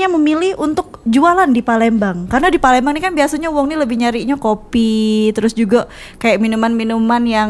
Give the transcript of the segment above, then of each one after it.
akhirnya memilih untuk jualan di Palembang? Karena di Palembang ini kan biasanya wong ini lebih nyarinya kopi, terus juga kayak minuman-minuman yang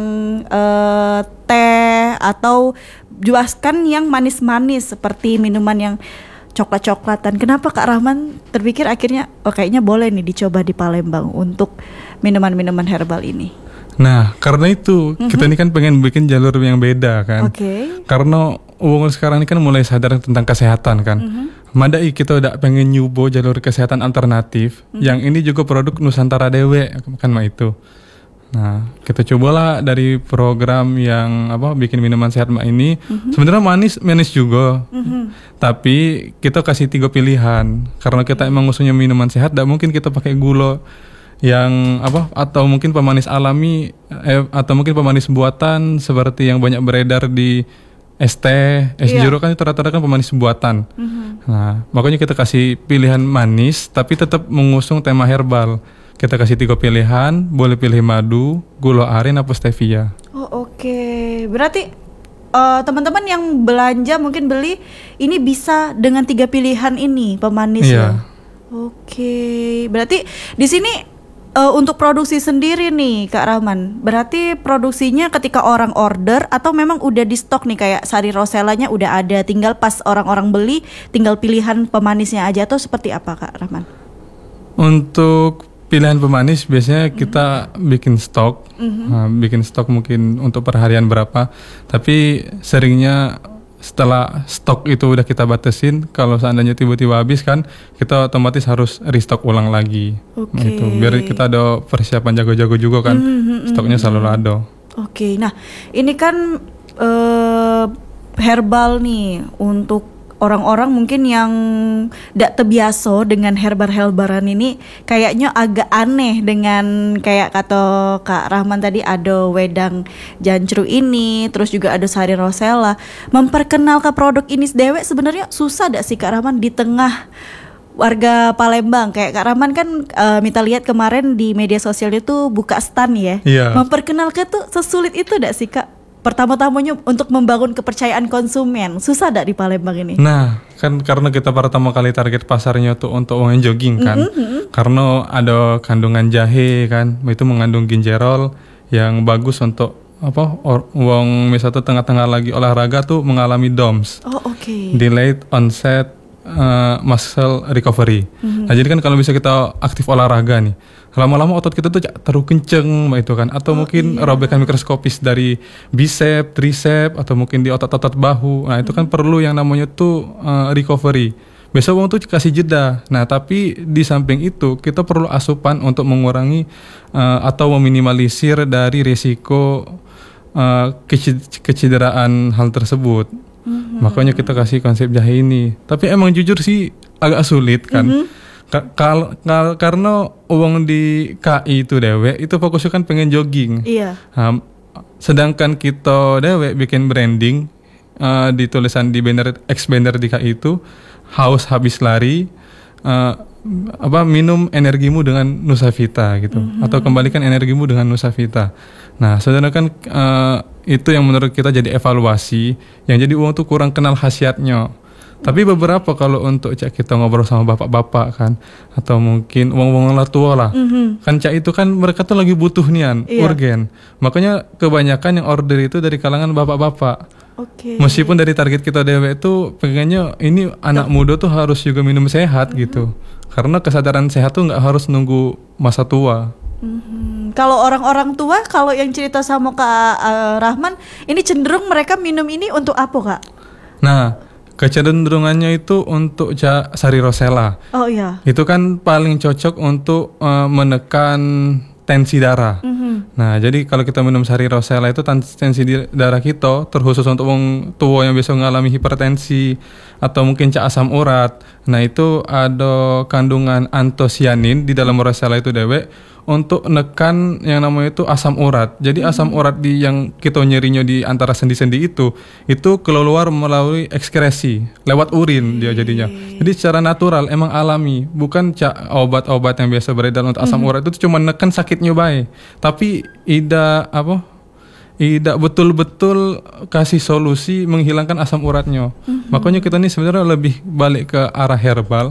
teh atau juaskan yang manis-manis seperti minuman yang coklat-coklatan. Kenapa Kak Rahman terpikir akhirnya kayaknya boleh nih dicoba di Palembang untuk minuman-minuman herbal ini? Nah, karena itu kita ini kan pengen bikin jalur yang beda kan. Karena wong sekarang ini kan mulai sadar tentang kesehatan kan. Madai kita udah pengen nyubo jalur kesehatan alternatif. Yang ini juga produk Nusantara Dewe kan itu. Nah, kita cobalah dari program yang bikin minuman sehat ini. Sebenarnya manis juga. Tapi kita kasih 3 pilihan. Karena kita emang ngusungnya minuman sehat, tidak mungkin kita pakai gula yang atau mungkin pemanis alami atau mungkin pemanis buatan seperti yang banyak beredar di es teh, es jeruk kan itu rata-rata kan pemanis buatan. Nah, makanya kita kasih pilihan manis tapi tetap mengusung tema herbal. Kita kasih 3 pilihan, boleh pilih madu, gula aren atau stevia. Berarti teman-teman yang belanja mungkin beli ini bisa dengan 3 pilihan ini pemanis ya. Berarti di sini untuk produksi sendiri nih Kak Rahman, berarti produksinya ketika orang order atau memang udah di stok nih kayak Sari Rosellanya udah ada, tinggal pas orang-orang beli tinggal pilihan pemanisnya aja atau seperti apa Kak Rahman? Untuk pilihan pemanis biasanya kita bikin stok, bikin stok mungkin untuk perharian berapa, tapi seringnya setelah stok itu udah kita batasin, kalau seandainya tiba-tiba habis kan, kita otomatis harus restock ulang lagi. Gitu. Biar kita ada persiapan jago-jago juga kan, stoknya selalu ada. Nah ini kan herbal nih untuk orang-orang mungkin yang tidak terbiasa dengan herbal-herbalan ini kayaknya agak aneh dengan kayak kata Kak Rahman tadi ada wedang jancru ini, terus juga ada Sari Rosella. Memperkenalkan produk ini dewek sebenarnya susah tidak sih Kak Rahman di tengah warga Palembang? Kayak Kak Rahman kan minta lihat kemarin di media sosialnya tuh buka stand ya. Memperkenalkan tuh sesulit itu tidak sih Kak? Pertama-tamanya untuk membangun kepercayaan konsumen susah gak di Palembang ini? Nah, kan karena kita pertama kali target pasarnya tuh untuk orang jogging kan, karena ada kandungan jahe kan, itu mengandung ginjerol yang bagus untuk wong misalnya tengah-tengah lagi olahraga tuh mengalami DOMS, delayed onset muscle recovery. Nah jadi kan kalau bisa kita aktif olahraga nih, lama-lama otot kita tuh terlalu kenceng itu kan, atau mungkin robekan mikroskopis dari bicep, tricep, atau mungkin di otot-otot bahu. Nah itu kan perlu yang namanya tuh recovery. Biasa wong tuh kasih jeda. Nah tapi di samping itu kita perlu asupan untuk mengurangi atau meminimalisir dari risiko kecederaan hal tersebut. Makanya kita kasih konsep jahe ini. Tapi emang jujur sih agak sulit kan. Karena uang di KI itu dewek itu fokusnya kan pengen jogging. Sedangkan kita dewek bikin branding di tulisan di banner banner di KI itu haus habis lari, minum energimu dengan Nusavita gitu, atau kembalikan energimu dengan Nusavita. Nah sebenarnya kan itu yang menurut kita jadi evaluasi, yang jadi uang tuh kurang kenal khasiatnya. Tapi beberapa kalau untuk cak kita ngobrol sama bapak-bapak kan, atau mungkin uang-uang tua lah, kan cak itu kan mereka tuh lagi butuh nian, urgen. Makanya kebanyakan yang order itu dari kalangan bapak-bapak. Meskipun dari target kita dewe itu pengennya ini anak muda tuh harus juga minum sehat gitu, karena kesadaran sehat tuh nggak harus nunggu masa tua. Kalau orang-orang tua, kalau yang cerita sama Kak Rahman, ini cenderung mereka minum ini untuk apa Kak? Nah, kecenderungannya itu untuk Sari Rosella. Itu kan paling cocok untuk menekan tensi darah. Nah, jadi kalau kita minum Sari Rosella itu tensi darah kita, terkhusus untuk orang tua yang biasa mengalami hipertensi atau mungkin asam urat. Nah, itu ada kandungan antosianin di dalam Rosella itu dewek untuk nekan yang namanya itu asam urat. Jadi asam urat yang kita nyerinya di antara sendi-sendi itu keluar melalui ekskresi lewat urin dia jadinya. Jadi secara natural emang alami, bukan obat-obat yang biasa beredar untuk asam urat itu cuma nekan sakitnya baik. Tapi tidak betul-betul kasih solusi menghilangkan asam uratnya. Makanya kita ini sebenarnya lebih balik ke arah herbal.